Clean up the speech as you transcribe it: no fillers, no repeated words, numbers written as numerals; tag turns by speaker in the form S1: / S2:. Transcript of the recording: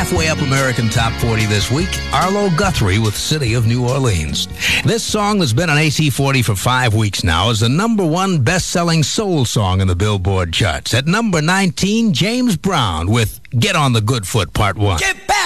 S1: Halfway up American Top 40 this week, Arlo Guthrie with City of New Orleans. This song that's been on AC40 for 5 weeks now is the number one best-selling soul song in the Billboard charts. At number 19, James Brown with Get on the Good Foot Part 1.